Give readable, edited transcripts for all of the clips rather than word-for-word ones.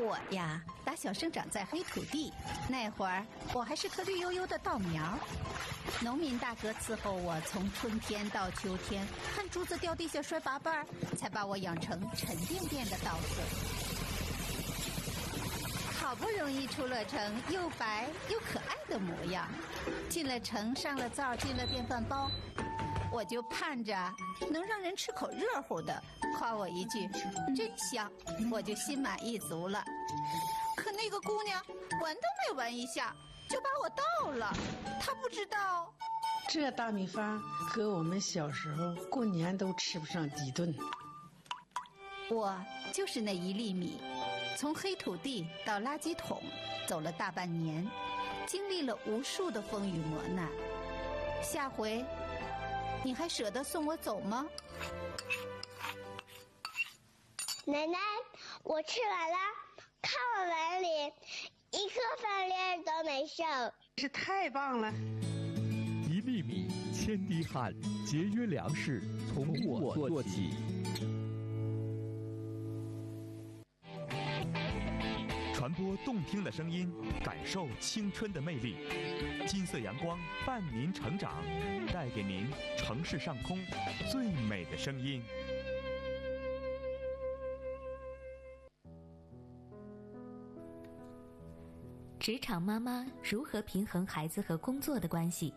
我呀，打小生长在黑土地，那会儿我还是颗绿油油的稻苗。农民大哥伺候我从春天到秋天，看竹子掉地下摔八瓣，才把我养成沉甸甸的稻穗。好不容易出了城，又白又可爱的模样，进了城，上了灶，进了电饭煲，我就盼着能让人吃口热乎的，夸我一句真香，我就心满意足了。可那个姑娘闻都没闻一下就把我倒了，她不知道这大米饭和我们小时候过年都吃不上几顿。 我就是那一粒米，从黑土地到垃圾桶走了大半年，经历了无数的风雨磨难。下回你还舍得送我走吗？ 奶奶，我吃完了，看我碗里一颗饭粒都没剩。 这太棒了！ 一粒米，千滴汗，节约粮食，从我做起。传播动听的声音，感受青春的魅力。金色阳光伴您成长，带给您城市上空最美的声音。 职场妈妈如何平衡孩子和工作的关系？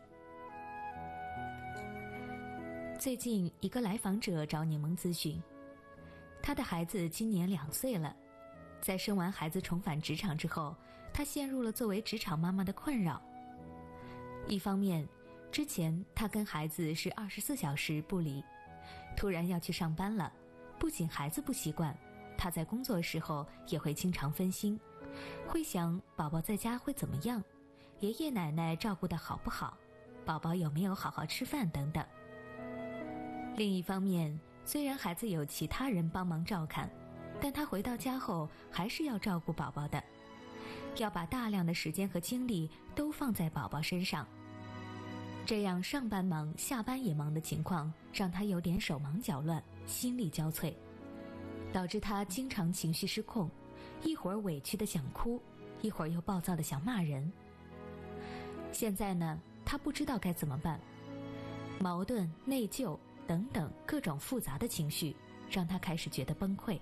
最近一个来访者找柠檬咨询，他的孩子今年2岁了，在生完孩子重返职场之后，他陷入了作为职场妈妈的困扰。一方面，之前他跟孩子是24小时不离，突然要去上班了，不仅孩子不习惯，他在工作时候也会经常分心，会想宝宝在家会怎么样，爷爷奶奶照顾得好不好，宝宝有没有好好吃饭等等。另一方面，虽然孩子有其他人帮忙照看，但他回到家后还是要照顾宝宝的，要把大量的时间和精力都放在宝宝身上。这样上班忙下班也忙的情况让他有点手忙脚乱，心力交瘁，导致他经常情绪失控，一会儿委屈的想哭，一会儿又暴躁的想骂人。现在呢，他不知道该怎么办，矛盾、内疚等等各种复杂的情绪让他开始觉得崩溃。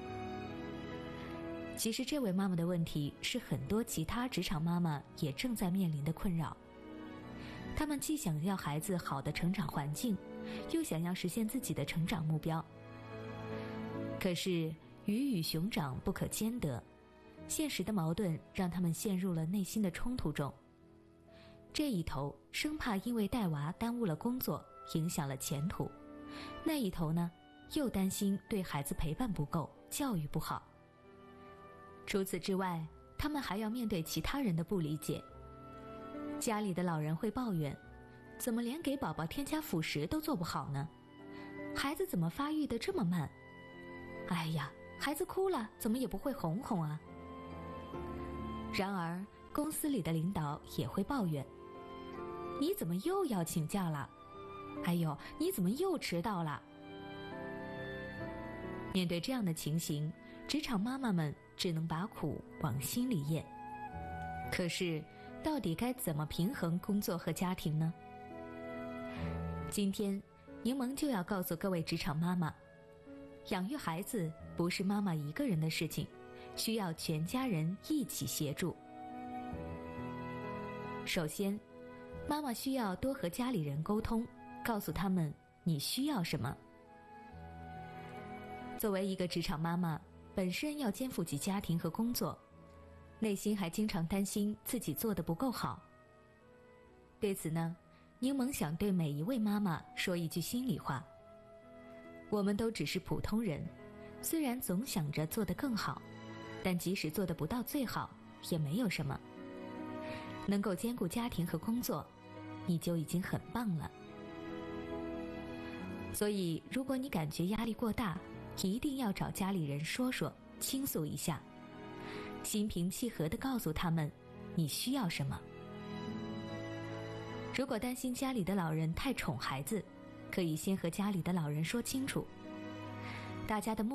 其实这位妈妈的问题是很多其他职场妈妈也正在面临的困扰。她们既想要孩子好的成长环境，又想要实现自己的成长目标。可是鱼与熊掌不可兼得，现实的矛盾让他们陷入了内心的冲突中。这一头生怕因为带娃耽误了工作，影响了前途；那一头呢，又担心对孩子陪伴不够，教育不好。除此之外，他们还要面对其他人的不理解。家里的老人会抱怨，怎么连给宝宝添加辅食都做不好呢？孩子怎么发育得这么慢？哎呀，孩子哭了怎么也不会哄哄啊。然而公司里的领导也会抱怨，你怎么又要请假了？哎呦，你怎么又迟到了？面对这样的情形，职场妈妈们只能把苦往心里咽。可是到底该怎么平衡工作和家庭呢？今天柠檬就要告诉各位职场妈妈，养育孩子不是妈妈一个人的事情，需要全家人一起协助。首先，妈妈需要多和家里人沟通，告诉他们你需要什么。作为一个职场妈妈，本身要肩负起家庭和工作，内心还经常担心自己做得不够好。对此呢，柠檬想对每一位妈妈说一句心里话：我们都只是普通人，虽然总想着做得更好，但即使做得不到最好，也没有什么。能够兼顾家庭和工作，你就已经很棒了。所以，如果你感觉压力过大，一定要找家里人说说，倾诉一下，心平气和地告诉他们你需要什么。如果担心家里的老人太宠孩子，可以先和家里的老人说清楚，大家的